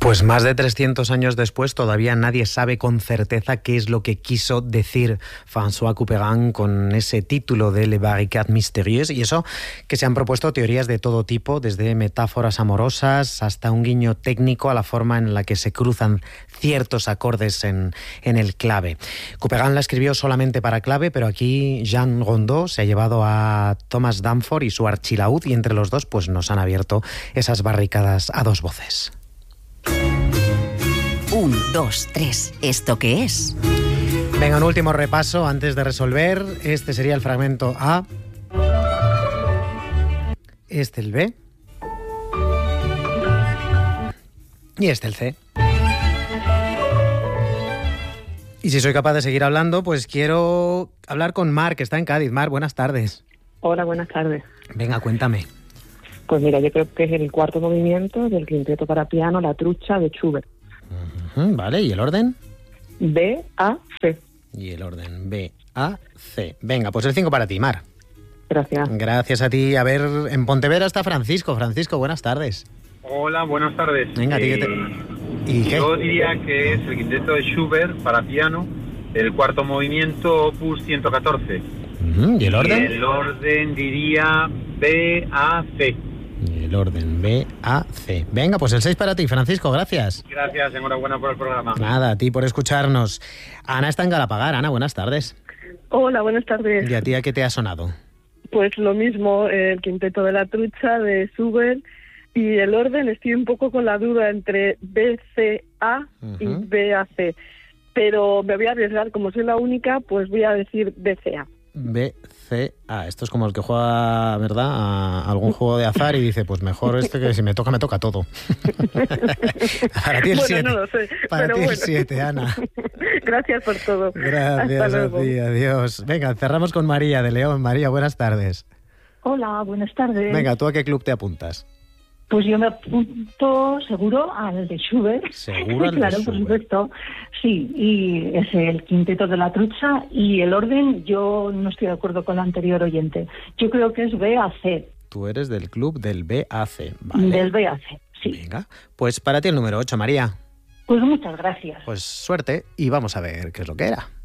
Pues más de 300 años después todavía nadie sabe con certeza qué es lo que quiso decir François Couperin con ese título de Les Barricades Mystérieuses, y eso que se han propuesto teorías de todo tipo, desde metáforas amorosas hasta un guiño técnico a la forma en la que se cruzan ciertos acordes en el clave. Couperin la escribió solamente para clave, pero aquí Jean Rondeau se ha llevado a Thomas Danforth y su archilaúd, y entre los dos pues nos han abierto esas barricadas a dos voces. 1, 2, 3. ¿Esto qué es? Venga, un último repaso antes de resolver. Este sería el fragmento A. Este el B. Y este el C. Y si soy capaz de seguir hablando, pues quiero hablar con Mar, que está en Cádiz. Mar, buenas tardes. Hola, buenas tardes. Venga, cuéntame. Pues mira, yo creo que es el cuarto movimiento del quinteto para piano La Trucha de Schubert. Vale, ¿y el orden? B, A, C. Y el orden B, A, C. Venga, pues el 5 para ti, Mar. Gracias. Gracias a ti. A ver, en Pontevedra está Francisco. Francisco, buenas tardes. Hola, buenas tardes. Venga, ¿y qué? Yo diría que es el quinteto de Schubert para piano, el cuarto movimiento, opus 114. ¿Y el orden? Y el orden diría B, A, C. Y el orden B, A, C. Venga, pues el 6 para ti, Francisco, gracias. Gracias, enhorabuena por el programa. Nada, a ti por escucharnos. Ana está en Galapagar. Ana, buenas tardes. Hola, buenas tardes. ¿Y a ti a qué te ha sonado? Pues lo mismo, el quinteto de La Trucha de Schubert, y el orden estoy un poco con la duda entre B, C, A y B, A, C. Pero me voy a arriesgar, como soy la única, pues voy a decir B, C, A. B, C, A. Esto es como el que juega, ¿verdad?, a algún juego de azar y dice, pues mejor que si me toca todo. Para ti el 7. Bueno, no lo sé. Para pero ti bueno. el 7, Ana. Gracias por todo. Gracias Hasta a luego. ti, adiós. Venga, cerramos con María de León. María, buenas tardes. Hola, buenas tardes. Venga, ¿tú a qué club te apuntas? Pues yo me apunto seguro al de Schubert. Seguro al de Claro, Schubert. por supuesto. Sí, y es el quinteto de La Trucha, y el orden yo no estoy de acuerdo con el anterior oyente. Yo creo que es B a C. Tú eres del club del BAC, ¿vale? Del B a C, sí. Venga, pues para ti el número 8, María. Pues muchas gracias. Pues suerte y vamos a ver qué es lo que era.